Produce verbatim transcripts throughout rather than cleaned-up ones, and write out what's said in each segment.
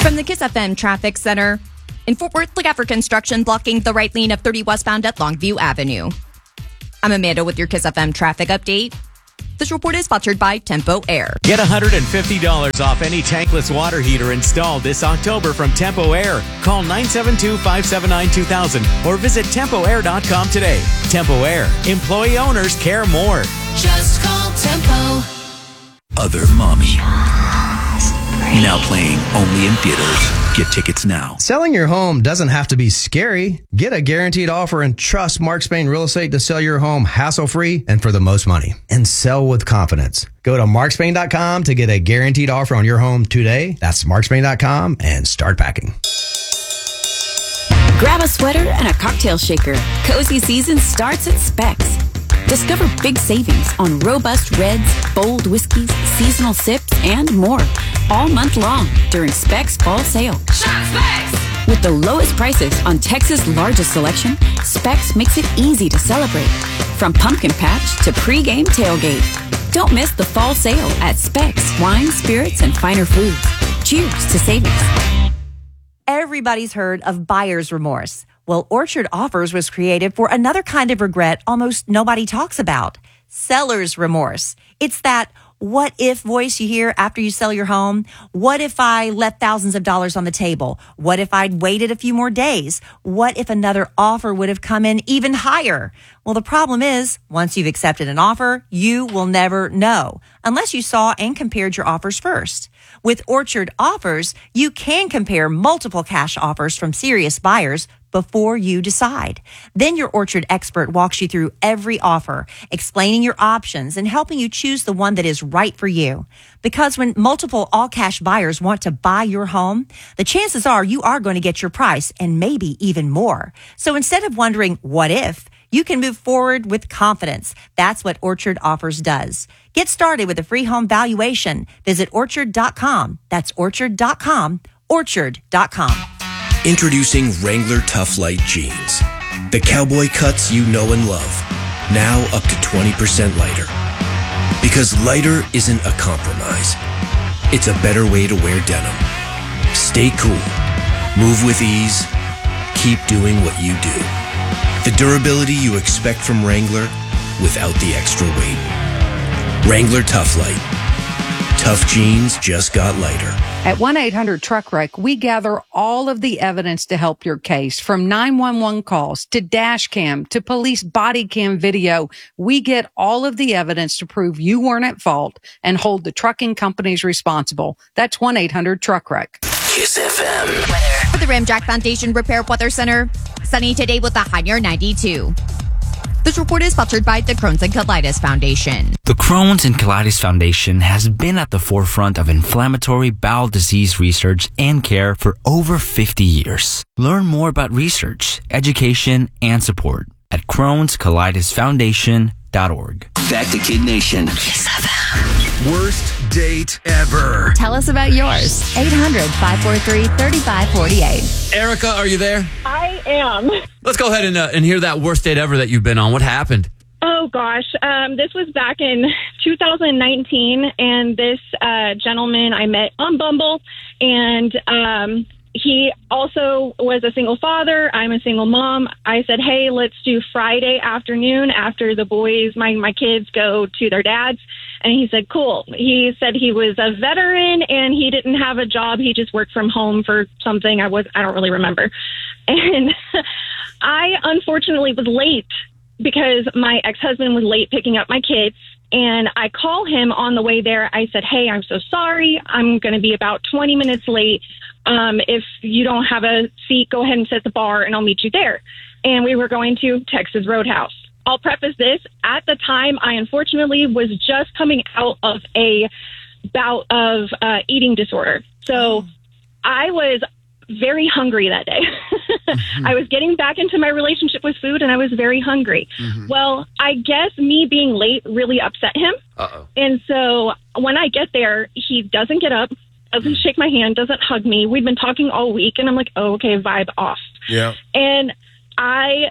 From the Kiss F M Traffic Center, in Fort Worth, look out for construction blocking the right lane of thirty westbound at Longview Avenue. I'm Amanda with your Kiss F M traffic update. This report is sponsored by Tempo Air. Get one hundred fifty dollars off any tankless water heater installed this October from Tempo Air. Call nine seven two, five seven nine, two thousand or visit tempo air dot com today. Tempo Air. Employee owners care more. Just call Tempo. Other Mommy. Now playing only in theaters. Get tickets now. Selling your home doesn't have to be scary. Get a guaranteed offer and trust Mark Spain Real Estate to sell your home hassle-free and for the most money. And sell with confidence. Go to mark spain dot com to get a guaranteed offer on your home today. That's mark spain dot com and start packing. Grab a sweater and a cocktail shaker. Cozy season starts at Specs. Discover big savings on robust reds, bold whiskeys, seasonal sips, and more. All month long during Specs Fall Sale. Shop Specs! With the lowest prices on Texas' largest selection, Specs makes it easy to celebrate. From pumpkin patch to pregame tailgate. Don't miss the fall sale at Specs Wine, Spirits, and Finer Foods. Cheers to savings. Everybody's heard of buyer's remorse. Well, Orchard Offers was created for another kind of regret almost nobody talks about. Seller's remorse. It's that what if voice you hear after you sell your home. What if I left thousands of dollars on the table? What if I'd waited a few more days? What if another offer would have come in even higher? Well, the problem is, once you've accepted an offer, you will never know unless you saw and compared your offers first. With Orchard Offers, you can compare multiple cash offers from serious buyers before you decide. Then your Orchard expert walks you through every offer, explaining your options and helping you choose the one that is right for you. Because when multiple all-cash buyers want to buy your home, the chances are you are going to get your price and maybe even more. So instead of wondering, what if? You can move forward with confidence. That's what Orchard Offers does. Get started with a free home valuation. Visit orchard dot com. That's orchard dot com. orchard dot com. Introducing Wrangler Tough Light Jeans. The cowboy cuts you know and love. Now up to twenty percent lighter. Because lighter isn't a compromise. It's a better way to wear denim. Stay cool. Move with ease. Keep doing what you do. The durability you expect from Wrangler without the extra weight. Wrangler Tough Light. Tough jeans just got lighter. At one eight hundred truck wreck, we gather all of the evidence to help your case. From nine one one calls to dash cam to police body cam video, we get all of the evidence to prove you weren't at fault and hold the trucking companies responsible. That's one eight hundred truck wreck. Kiss F M. For the Ramjack Foundation Repair Weather Center, sunny today with a high near ninety-two. This report is sponsored by the Crohn's and Colitis Foundation. The Crohn's and Colitis Foundation has been at the forefront of inflammatory bowel disease research and care for over fifty years. Learn more about research, education, and support at crohns colitis foundation dot org. Back to Kid Nation. Kiss F M. Worst date ever. Tell us about yours. eight hundred, five four three, three five four eight. Erica, are you there? I am. Let's go ahead and, uh, and hear that worst date ever that you've been on. What happened? Oh, gosh. Um, this was back in two thousand nineteen, and this uh, gentleman I met on Bumble, and um, he also was a single father. I'm a single mom. I said, hey, let's do Friday afternoon after the boys, my, my kids go to their dads. And he said, cool. He said he was a veteran and he didn't have a job. He just worked from home for something. I was, I don't really remember. And I unfortunately was late because my ex-husband was late picking up my kids. And I call him on the way there. I said, hey, I'm so sorry. I'm going to be about twenty minutes late. Um, if you don't have a seat, go ahead and sit at the bar and I'll meet you there. And we were going to Texas Roadhouse. I'll preface this. At the time, I unfortunately was just coming out of a bout of uh, eating disorder. So I was very hungry that day. Mm-hmm. I was getting back into my relationship with food and I was very hungry. Mm-hmm. Well, I guess me being late really upset him. Uh-oh. And so when I get there, he doesn't get up, doesn't shake my hand, doesn't hug me. We've been talking all week and I'm like, oh, okay, vibe off. Yeah. And I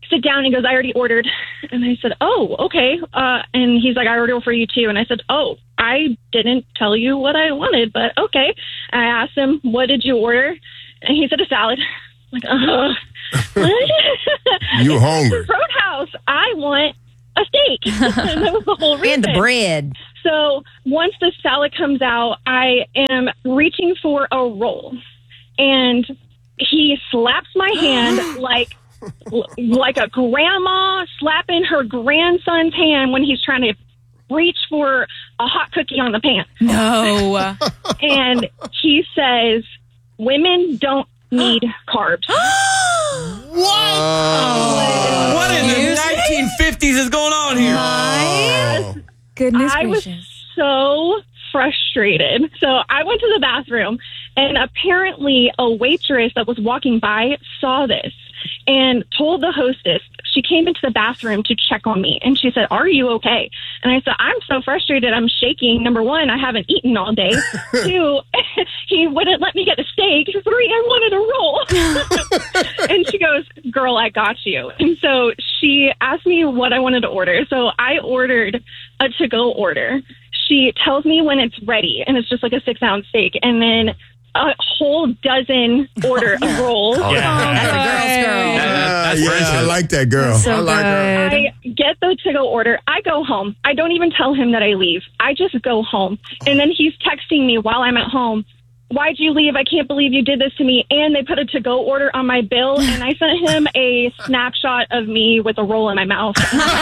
sit down. He goes, I already ordered. And I said, oh, okay. Uh, and he's like, I ordered for you too. And I said, oh, I didn't tell you what I wanted, but okay. And I asked him, what did you order? And he said a salad. I'm like, uh, what? You hungry. Roadhouse. I want a steak. And that was the whole reason. And the bread. So once the salad comes out, I am reaching for a roll. And he slaps my hand like like a grandma slapping her grandson's hand when he's trying to reach for a hot cookie on the pan. No. And he says, women don't need carbs. What? Oh. What in the nineteen fifties is going on here? Yes. Goodness I gracious. was so frustrated. So I went to the bathroom, and apparently a waitress that was walking by saw this and told the hostess. She came into the bathroom to check on me, and she said, are you okay? And I said, I'm so frustrated. I'm shaking. Number one, I haven't eaten all day. Two, he wouldn't let me get a steak. Three, I wanted a roll. And she goes, girl, I got you. And so she asked me what I wanted to order. So I ordered a to-go order. She tells me when it's ready, and it's just like a six-ounce steak. And then a whole dozen order of rolls. Oh, yeah. That's a girl's girl. Yeah, that's yeah I like that girl. So I like her. I get the to-go order. I go home. I don't even tell him that I leave. I just go home. And then he's texting me while I'm at home. Why'd you leave? I can't believe you did this to me. And they put a to-go order on my bill, and I sent him a snapshot of me with a roll in my mouth.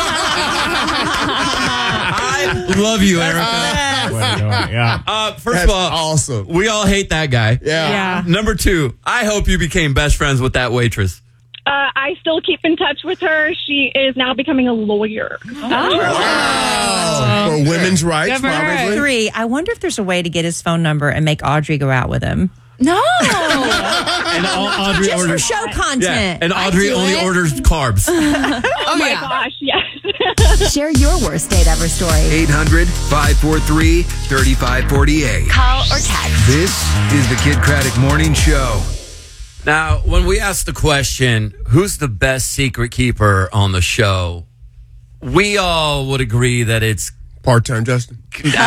I love you, Erica. Yeah. Uh, first That's of all, awesome. We all hate that guy. Yeah. Yeah. Number two, I hope you became best friends with that waitress. Uh, I still keep in touch with her. She is now becoming a lawyer. Oh. For women's rights, Good for her. probably. Three, I wonder if there's a way to get his phone number and make Audrey go out with him. No. And all, Audrey Just for orders show content. Yeah, and I Audrey do only it. orders carbs. Oh, my yeah. gosh, yes. Share your worst date ever story. eight hundred, five four three, three five four eight. Call or text. This is the Kid Craddock Morning Show. Now, when we ask the question, who's the best secret keeper on the show, we all would agree that it's Part-time Justin.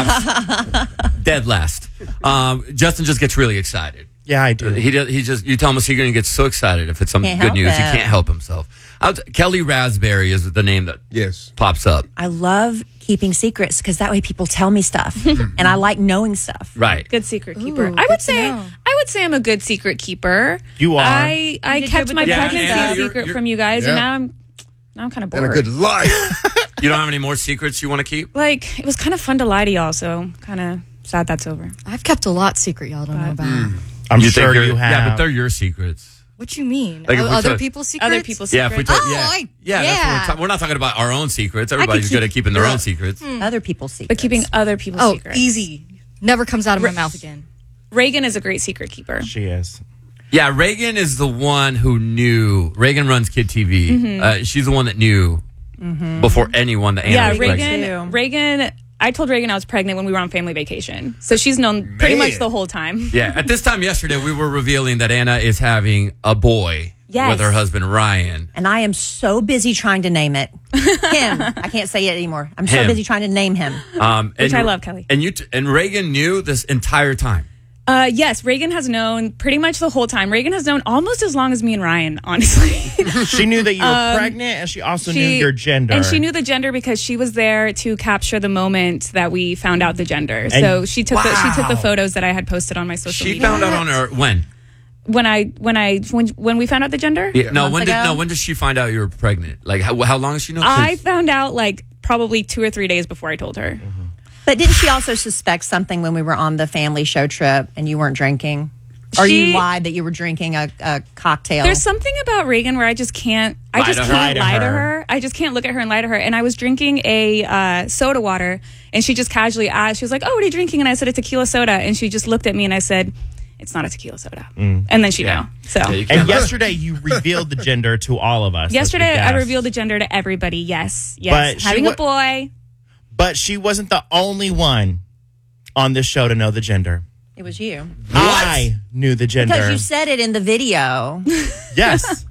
dead last. Um, Justin just gets really excited. Yeah, I do. He does, he just you tell him he's going to get so excited if it's some Can't good help news. it. He can't help himself. I'll t- Kelly Raspberry is the name that Yes. pops up. I love keeping secrets because that way people tell me stuff, and I like knowing stuff. Right. Good secret keeper. Ooh, I good would to say know. I would say I'm a good secret keeper. You are. I, I You did kept good my with the Yeah, pregnancy Anna, a you're- secret you're- from you guys, and Yeah. now I'm now I'm kind of bored. And a good life. You don't have any more secrets you want to keep? Like it was kind of fun to lie to y'all, so kind of sad that's over. I've kept a lot secret y'all don't know about. I'm You think sure you're- you have. Yeah, but they're your secrets. What you mean? Like if we Other took- people's secrets? Other people's Yeah, if we secrets. talk, Oh, yeah, I- yeah, That's what yeah. we're, ta- we're not talking about our own secrets. Everybody's keep- good at keeping their yeah. own secrets. Other people's secrets. But keeping other people's Oh, secrets. easy. Never comes out of my mouth again. Reagan is a great secret keeper. She is. Yeah, Reagan is the one who knew. Reagan runs Kid T V. Mhm. Uh, she's the one that knew before anyone that Anna Yeah, was pregnant. Reagan. Reagan. I told Reagan I was pregnant when we were on family vacation, so she's known pretty Man. much the whole time. Yeah, at this time yesterday, we were revealing that Anna is having a boy Yes. with her husband Ryan. And I am so busy trying to name it. Him. I can't say it anymore. I'm so Him. busy trying to name him. Um, Which and- I love, Kelly. And you t- and Reagan knew this entire time. Uh, yes, Reagan has known pretty much the whole time. Reagan has known almost as long as me and Ryan, honestly. She knew that you were Um, pregnant, and she also She- knew your gender. And she knew the gender because she was there to capture the moment that we found out the gender. And- so she took the, she took the Wow. photos that I had posted on my social She media. found out on her when? when I when I when when we found out the gender. Yeah, no, Months when did ago? no when did she find out you were pregnant? Like how, how long has she known? I Since- found out like probably two or three days before I told her. But didn't she also suspect something when we were on the family show trip and you weren't drinking? Or She- you lied that you were drinking a, a cocktail? There's something about Reagan where I just can't. I Lie just to her. can't Lie to lie to her. her. I just can't look at her and lie to her. And I was drinking a uh, soda water, and she just casually asked. She was like, "Oh, what are you drinking?" And I said, "A tequila soda." And she just looked at me, and I said, "It's not a tequila soda." Mm. And then she knew. So And yesterday, you revealed the gender to all of us. as yesterday, we I guessed. revealed the gender to everybody. Yes, yes, But she having wa- a boy. But she wasn't the only one on this show to know the gender. It was you. I knew the gender. Because you said it in the video. Yes.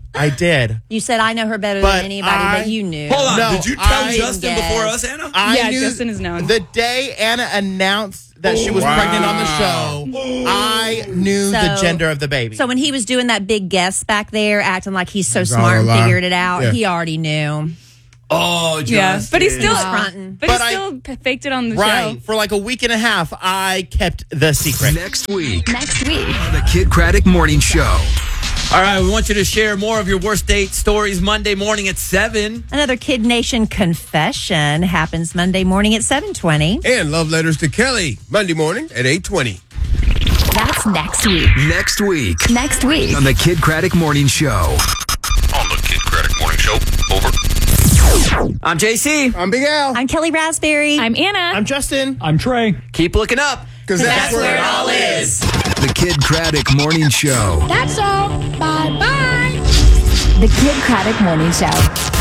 I did. You said I know her better But than anybody, I- but you knew. Hold on. No, Did you tell I Justin didn't before guess. us, Anna? I Yeah, knew Justin is known. The day Anna announced that she was Wow. pregnant on the show, I knew the So- gender of the baby. So when he was doing that big guess back there, acting like he's so It's all smart a and lie. figured it out, Yeah. he already knew. Oh, Justin. Yeah, but he still, He's fronting. but, But he I- still p- faked it on the right. show. For like a week and a half, I kept the secret. Next week Next week. on the Kid Craddock Morning Show. All right, we want you to share more of your worst date stories Monday morning at seven. Another Kid Nation confession happens Monday morning at seven twenty. And love letters to Kelly, Monday morning at eight twenty. That's next week. Next week Next week. on the Kid Craddock Morning Show. On the Kid Craddock Morning Show. Over. I'm J C. I'm Big Al. I'm Kelly Raspberry. I'm Anna. I'm Justin. I'm Trey. Keep looking up. Because that's, where it all is. The Kid Craddock Morning Show. That's all. Bye bye. The Kid Craddock Morning Show.